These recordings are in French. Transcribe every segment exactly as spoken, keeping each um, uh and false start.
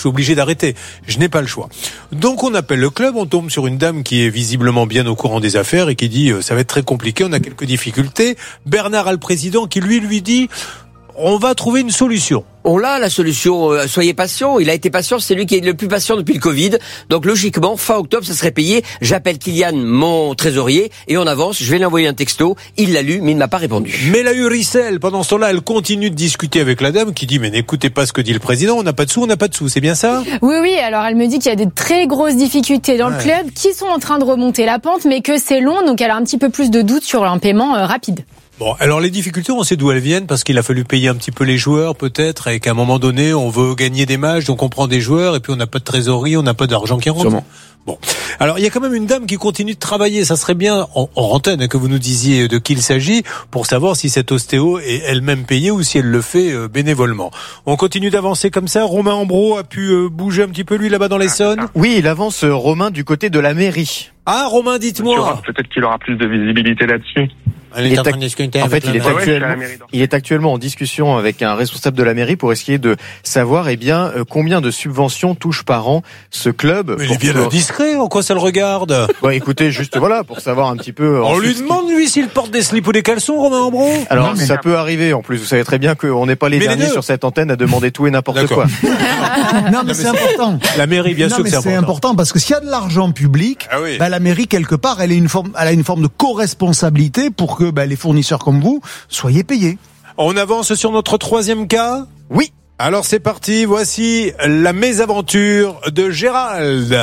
suis obligé d'arrêter. Je n'ai pas le choix. Donc on appelle le club, on tombe sur une dame qui est visiblement bien au courant des affaires et qui dit euh, ça va être très compliqué, on a quelques difficultés. Bernard a le président qui lui lui dit on va trouver une solution. On l'a, la solution. Euh, soyez patient. Il a été patient. C'est lui qui est le plus patient depuis le Covid. Donc, logiquement, fin octobre, ça serait payé. J'appelle Kylian, mon trésorier, et on avance. Je vais lui envoyer un texto. Il l'a lu, mais il ne m'a pas répondu. Mais la Uricel, pendant ce temps-là, elle continue de discuter avec la dame qui dit, mais n'écoutez pas ce que dit le président. On n'a pas de sous, on n'a pas de sous. C'est bien ça? Oui, oui. Alors, elle me dit qu'il y a des très grosses difficultés dans ouais. le club qui sont en train de remonter la pente, mais que c'est long. Donc, elle a un petit peu plus de doutes sur un paiement euh, rapide. Bon, alors les difficultés, on sait d'où elles viennent, parce qu'il a fallu payer un petit peu les joueurs, peut-être, et qu'à un moment donné, on veut gagner des matchs, donc on prend des joueurs, et puis on n'a pas de trésorerie, on n'a pas d'argent qui rentre. Sûrement. Bon. Alors, il y a quand même une dame qui continue de travailler. Ça serait bien, en, en antenne, que vous nous disiez de qui il s'agit, pour savoir si cette ostéo est elle-même payée ou si elle le fait euh, bénévolement. On continue d'avancer comme ça. Romain Ambro a pu euh, bouger un petit peu, lui, là-bas dans l'Essonne. Oui, il avance, euh, Romain, du côté de la mairie. Ah, Romain, dites-moi. Peut-être qu'il aura plus de visibilité là-dessus. Il est, ac- en fait, il est, actuellement, il est actuellement en discussion avec un responsable de la mairie pour essayer de savoir, eh bien, combien de subventions touche par an ce club. Mais il est bien pour... discret, en quoi ça le regarde? Bah, écoutez, juste voilà, pour savoir un petit peu. On lui demande, lui, s'il porte des slips ou des caleçons, Romain Ambro. Alors, non, ça peut arriver, en plus. Vous savez très bien qu'on n'est pas les mais derniers les sur cette antenne à demander tout et n'importe D'accord. quoi. Non, mais c'est important. La mairie, bien non, sûr mais que c'est, c'est important. important parce que s'il y a de l'argent public, ah oui. bah, la mairie, quelque part, elle, est une forme, elle a une forme de co-responsabilité pour que bah, les fournisseurs comme vous, soyez payés. On avance sur notre troisième cas? Oui. Alors c'est parti, voici la mésaventure de Gérald.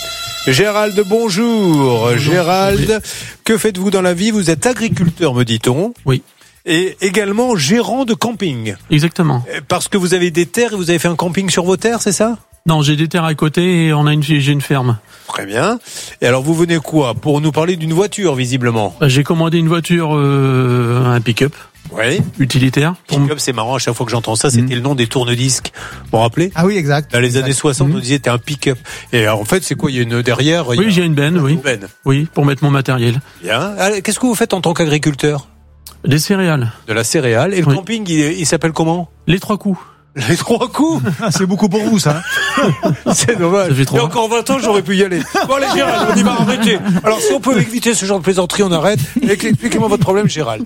Gérald, bonjour. bonjour. Gérald, oui. Que faites-vous dans la vie? Vous êtes agriculteur, me dit-on. Oui. Et également gérant de camping. Exactement. Parce que vous avez des terres et vous avez fait un camping sur vos terres, c'est ça? Non, j'ai des terres à côté et on a une, j'ai une ferme. Très bien. Et alors vous venez quoi? Pour nous parler d'une voiture, visiblement. J'ai commandé une voiture, euh, un pick-up. Oui. Utilitaire. Pick-up, c'est marrant, à chaque fois que j'entends ça, c'était mmh. le nom des tourne-disques. Vous vous rappelez? Ah oui, exact. Dans les exact. années soixante, mmh. on disait t'es un pick-up. Et alors, en fait, c'est quoi? Il y a une derrière. Oui, a... j'ai une benne, oui. Une benne. Oui, pour mettre mon matériel. Bien. Alors, qu'est-ce que vous faites en tant qu'agriculteur? Des céréales. De la céréale. Et le oui. camping, il, il s'appelle comment? Les trois coups. Les trois coups. C'est beaucoup pour vous, ça. C'est dommage. Il y a encore vingt ans, j'aurais pu y aller. Bon, allez, Gérald, on y va arrêter. Alors, si on peut éviter ce genre de plaisanterie, on arrête. Expliquez-moi votre problème, Gérald.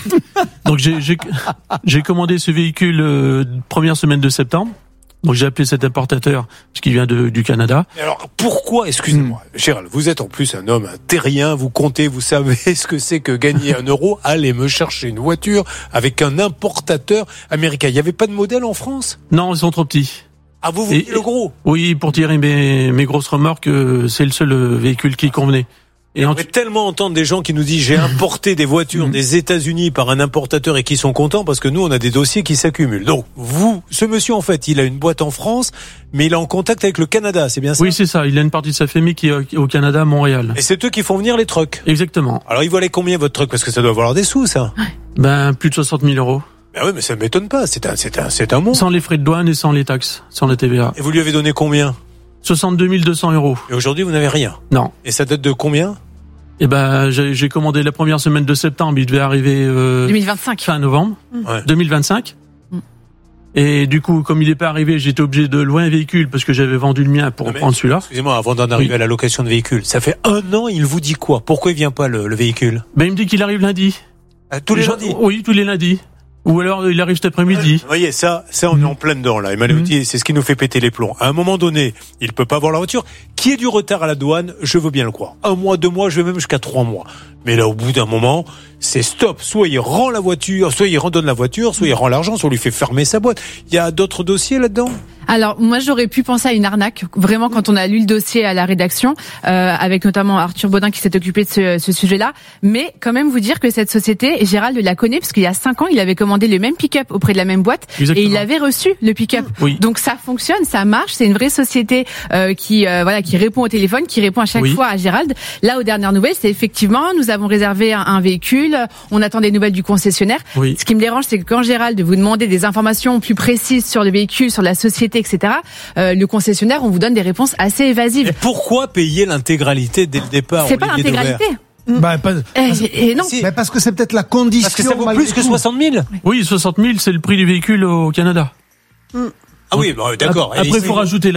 Donc, j'ai, j'ai, j'ai commandé ce véhicule euh, première semaine de septembre. Donc, j'ai appelé cet importateur, parce qu'il vient de, du Canada. Et alors, pourquoi, excusez-moi, mmh. Gérald, vous êtes en plus un homme terrien, vous comptez, vous savez ce que c'est que gagner un euro. Allez me chercher une voiture avec un importateur américain. Il n'y avait pas de modèle en France? Non, ils sont trop petits. Ah, vous vouliez le gros? Oui, pour tirer mes, mes grosses remorques, c'est le seul véhicule qui convenait. Et on peut tellement entendre des gens qui nous disent j'ai importé des voitures des États-Unis par un importateur et qui sont contents parce que nous on a des dossiers qui s'accumulent. Donc vous, ce monsieur en fait, il a une boîte en France, mais il est en contact avec le Canada, c'est bien ça? Oui, c'est ça. Il a une partie de sa famille qui est au Canada, à Montréal. Et c'est eux qui font venir les trucks. Exactement. Alors il valait combien votre truck? Parce que ça doit valoir des sous, ça. Ben plus de soixante mille euros. Ben oui, mais ça m'étonne pas. C'est un, c'est un, c'est un monstre. Sans les frais de douane et sans les taxes, sans la T V A. Et vous lui avez donné combien? soixante-deux mille deux cents euros. Et aujourd'hui vous n'avez rien? Non. Et ça date de combien? Eh ben, j'ai, j'ai commandé la première semaine de septembre, il devait arriver euh, deux mille vingt-cinq. Fin novembre, ouais. deux mille vingt-cinq. Mm. Et du coup, comme il n'est pas arrivé, j'étais obligé de louer un véhicule parce que j'avais vendu le mien pour non, prendre celui-là. Excusez-moi, avant d'en arriver oui. à la location de véhicule, ça fait un an, il vous dit quoi? Pourquoi il vient pas le, le véhicule? Ben, il me dit qu'il arrive lundi. À tous les je, lundis? Oui, tous les lundis. Ou alors il arrive cet après-midi. Vous voyez, ça, ça on est en plein dedans là. Emmanuel Outil, c'est ce qui nous fait péter les plombs. À un moment donné, il peut pas avoir la voiture. Qui est du retard à la douane, je veux bien le croire. Un mois, deux mois, je vais même jusqu'à trois mois. Mais là, au bout d'un moment, c'est stop. Soit il rend la voiture, soit il redonne la voiture, soit il rend l'argent, soit on lui fait fermer sa boîte. Il y a d'autres dossiers là-dedans? Alors moi j'aurais pu penser à une arnaque vraiment quand on a lu le dossier à la rédaction euh, avec notamment Arthur Baudin qui s'est occupé de ce, ce sujet-là, mais quand même vous dire que cette société, Gérald la connaît parce qu'il y a cinq ans il avait commandé le même pick-up auprès de la même boîte. Exactement. Et il avait reçu le pick-up. Oui. Donc ça fonctionne, ça marche, c'est une vraie société euh, qui euh, voilà qui répond au téléphone, qui répond à chaque oui. fois à Gérald. Là aux dernières nouvelles, c'est effectivement nous avons réservé un, un véhicule, on attend des nouvelles du concessionnaire. Oui. Ce qui me dérange, c'est que quand Gérald vous demandez des informations plus précises sur le véhicule, sur la société, et cetera. Euh, le concessionnaire, on vous donne des réponses assez évasives. Et pourquoi payer l'intégralité dès le départ? C'est pas l'intégralité. Bah, pas... et, et non. Si. Bah parce que c'est peut-être la condition. Parce que ça vaut plus que soixante mille. Oui, soixante mille, c'est le prix du véhicule au Canada. Ah oui, bah, d'accord. Après, il faut rajouter